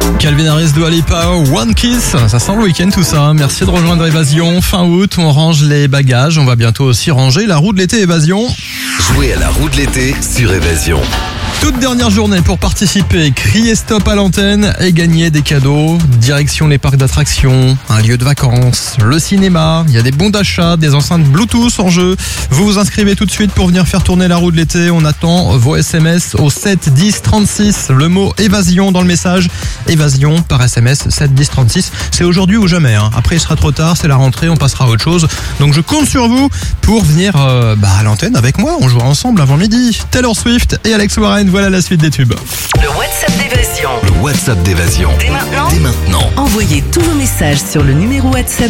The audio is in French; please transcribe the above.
Calvin Harris, Dua Lipa, One Kiss, ça sent le week-end tout ça. Merci de rejoindre Évasion. Fin août, on range les bagages. On va bientôt aussi ranger la roue de l'été Évasion. Jouez à la roue de l'été sur Évasion. Toute dernière journée pour participer, crier stop à l'antenne et gagner des cadeaux. Direction les parcs d'attractions, un lieu de vacances, le cinéma, il y a des bons d'achat, des enceintes Bluetooth en jeu. Vous vous inscrivez tout de suite pour venir faire tourner la roue de l'été. On attend vos SMS au 7 10 36. Le mot évasion dans le message. Évasion par SMS 7 10 36. C'est aujourd'hui ou jamais. Après il sera trop tard, c'est la rentrée, on passera à autre chose. Donc je compte sur vous pour venir à l'antenne avec moi. On jouera ensemble avant midi. Taylor Swift et Alex Warren. Voilà la suite des tubes. Le WhatsApp d'Évasion. Le WhatsApp d'Évasion. Dès maintenant, Envoyez envoyez tous vos messages sur le numéro WhatsApp